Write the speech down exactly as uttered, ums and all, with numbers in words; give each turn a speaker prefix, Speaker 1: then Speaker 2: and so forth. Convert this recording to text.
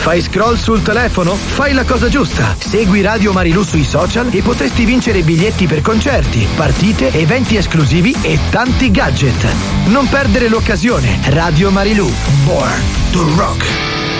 Speaker 1: Fai scroll sul telefono? Fai la cosa giusta. Segui Radio Marilù sui social e potresti vincere biglietti per concerti, partite, eventi esclusivi e tanti gadget. Non perdere l'occasione. Radio Marilù. Born to rock.